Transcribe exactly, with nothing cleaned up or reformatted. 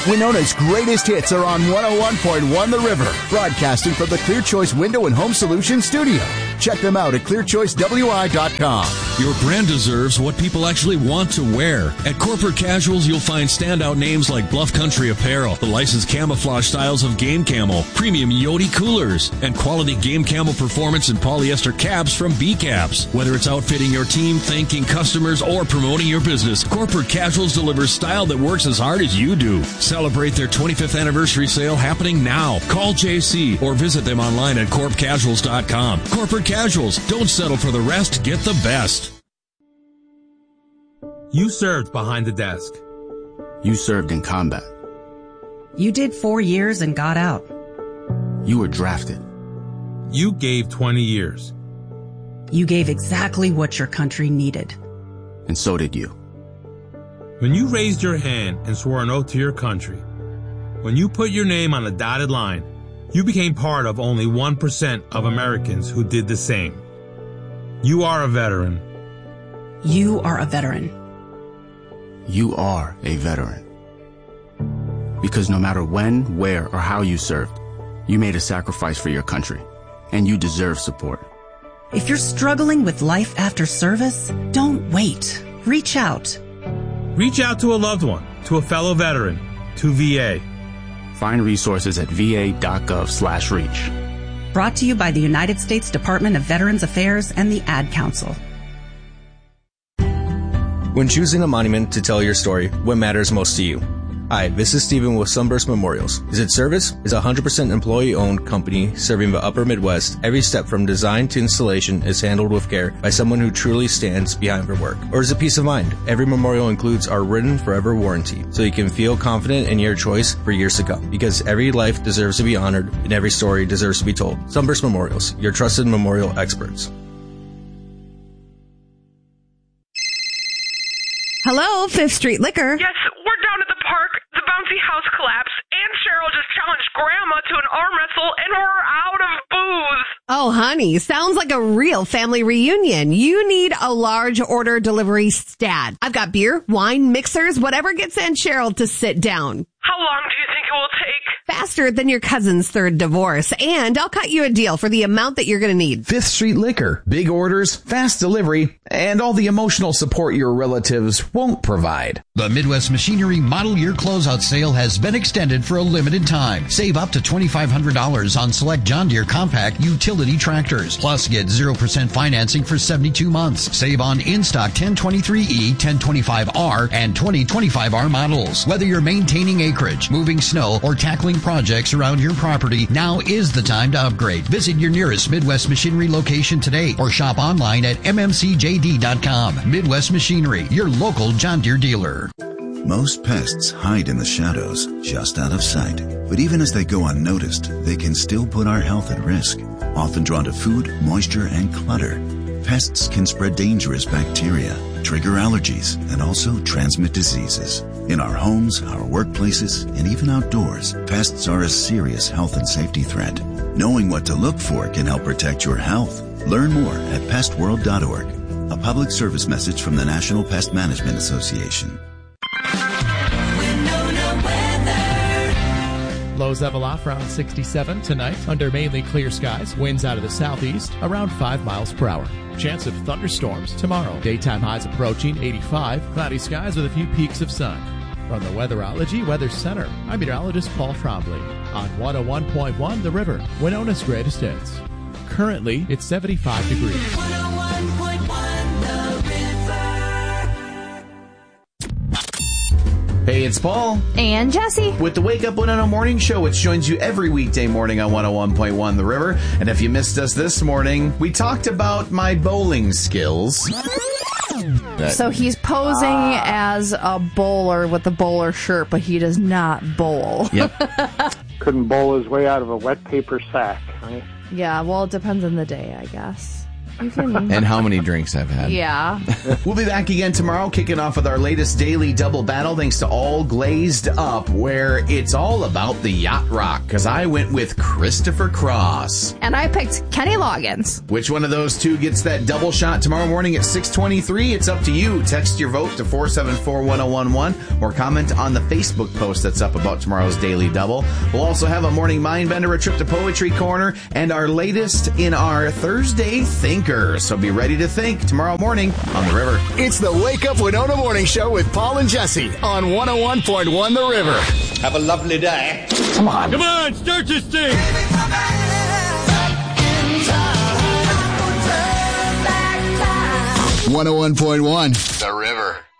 Winona's greatest hits are on one oh one point one The River, broadcasting from the Clear Choice Window and Home Solutions studio. Check them out at clear choice w i dot com. Your brand deserves what people actually want to wear. At Corporate Casuals, you'll find standout names like Bluff Country Apparel, the licensed camouflage styles of Game Camo, premium Yodi coolers, and quality Game Camo performance and polyester caps from B-Caps. Whether it's outfitting your team, thanking customers, or promoting your business, Corporate Casuals delivers style that works as hard as you do. Celebrate their twenty-fifth anniversary sale happening now. Call J C or visit them online at corp casuals dot com. Corporate Casuals. Don't settle for the rest. Get the best. You served behind the desk. You served in combat. You did four years and got out. You were drafted. You gave twenty years. You gave exactly what your country needed. And so did you. When you raised your hand and swore an oath to your country, when you put your name on a dotted line, you became part of only one percent of Americans who did the same. You are a veteran. You are a veteran. You are a veteran. Because no matter when, where, or how you served, you made a sacrifice for your country, and you deserve support. If you're struggling with life after service, don't wait. Reach out. Reach out to a loved one, to a fellow veteran, to V A. Find resources at v a dot gov slash reach. Brought to you by the United States Department of Veterans Affairs and the Ad Council. When choosing a monument to tell your story, what matters most to you? Hi, this is Steven with Sunburst Memorials. Is it service? Is a one hundred percent employee-owned company serving the upper Midwest. Every step from design to installation is handled with care by someone who truly stands behind their work. Or is it peace of mind? Every memorial includes our written forever warranty, so you can feel confident in your choice for years to come. Because every life deserves to be honored and every story deserves to be told. Sunburst Memorials, your trusted memorial experts. Hello, Fifth Street Liquor. Yes, we're down at the park. The bouncy house collapsed, and Cheryl just challenged Grandma to an arm wrestle, and we're out of booze. Oh, honey, sounds like a real family reunion. You need a large order delivery stat. I've got beer, wine, mixers, whatever gets Aunt Cheryl to sit down. How long do you think it will take? Faster than your cousin's third divorce. And I'll cut you a deal for the amount that you're going to need. Fifth Street Liquor. Big orders, fast delivery, and all the emotional support your relatives won't provide. The Midwest Machinery Model Year Closeout Sale has been extended for a limited time. Save up to twenty-five hundred dollars on select John Deere compact utility tractors. Plus, get zero percent financing for seventy-two months. Save on in-stock ten twenty-three E, ten twenty-five R, and twenty twenty-five R models. Whether you're maintaining acreage, moving snow, or tackling projects around your property, now is the time to upgrade. Visit your nearest Midwest Machinery location today or shop online at m m c j d dot com. Midwest Machinery, your local John Deere dealer. Most pests hide in the shadows, just out of sight. But even as they go unnoticed, they can still put our health at risk. Often drawn to food, moisture, and clutter, pests can spread dangerous bacteria, trigger allergies, and also transmit diseases. In our homes, our workplaces, and even outdoors, pests are a serious health and safety threat. Knowing what to look for can help protect your health. Learn more at pest world dot org. A public service message from the National Pest Management Association. Lows level off around sixty-seven tonight under mainly clear skies. Winds out of the southeast around five miles per hour. Chance of thunderstorms tomorrow. Daytime highs approaching eighty-five. Cloudy skies with a few peaks of sun. From the Weatherology Weather Center, I'm meteorologist Paul Trombley on one oh one point one The River, Winona's greatest hits. Currently, it's seventy-five degrees. one oh one point one The River. Hey, it's Paul. And Jesse. With the Wake Up Winona Morning Show, which joins you every weekday morning on one oh one point one The River. And if you missed us this morning, we talked about my bowling skills. That, so he's posing uh, as a bowler with a bowler shirt, but he does not bowl. Yep. Couldn't bowl his way out of a wet paper sack, right? Yeah, well, it depends on the day, I guess. You can. And how many drinks I've had. Yeah. We'll be back again tomorrow, kicking off with our latest daily double battle, thanks to All Glazed Up, where it's all about the yacht rock, because I went with Christopher Cross. And I picked Kenny Loggins. Which one of those two gets that double shot tomorrow morning at six twenty-three? It's up to you. Text your vote to four seven four, one oh one one or comment on the Facebook post that's up about tomorrow's daily double. We'll also have a morning mind bender, a trip to Poetry Corner, and our latest in our Thursday Thinker. So be ready to think tomorrow morning on The River. It's the Wake Up Winona Morning Show with Paul and Jesse on one oh one point one The River. Have a lovely day. Come on. Come on, start this thing. one oh one point one The River.